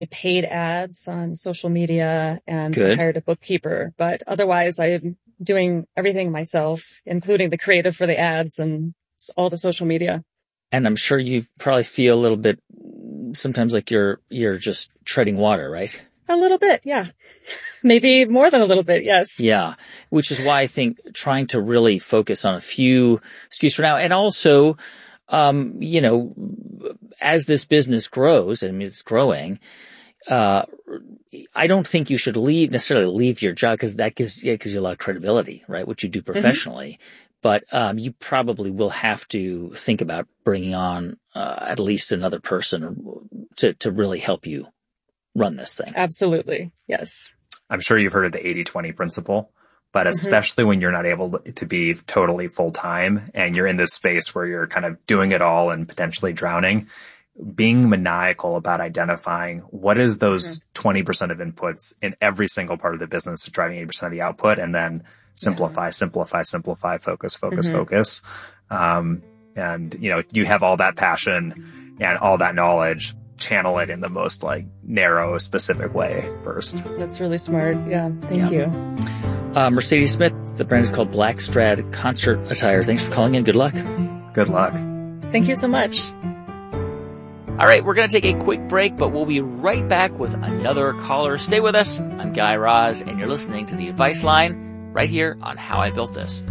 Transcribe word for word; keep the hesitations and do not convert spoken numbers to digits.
paid ads on social media, and I Good. hired a bookkeeper. But otherwise, I'm doing everything myself, including the creative for the ads and all the social media. And I'm sure you probably feel a little bit sometimes like you're you're just treading water, right? A little bit, yeah. Maybe more than a little bit, yes. Yeah, which is why I think trying to really focus on a few SKUs for now, and also, um, you know, as this business grows, I mean, it's growing, uh, I don't think you should leave, necessarily leave your job, because that gives, yeah, gives you a lot of credibility, right? What you do professionally. Mm-hmm. But, um, you probably will have to think about bringing on, uh, at least another person to, to really help you run this thing. Absolutely. Yes. I'm sure you've heard of the eighty twenty principle, but especially mm-hmm. when you're not able to be totally full time and you're in this space where you're kind of doing it all and potentially drowning, being maniacal about identifying what is those mm-hmm. twenty percent of inputs in every single part of the business that's driving eighty percent of the output, and then simplify, yeah. simplify, simplify, focus, focus, mm-hmm. focus. Um, and you know, you have all that passion and all that knowledge, channel it in the most like narrow, specific way first. That's really smart. Yeah. Thank yeah. you. Uh, Mercedes Smith, the brand is called Blackstrad Concert Attire. Thanks for calling in. Good luck. Good luck. Thank you so much. All right. We're going to take a quick break, but we'll be right back with another caller. Stay with us. I'm Guy Raz, and you're listening to the Advice Line right here on How I Built This.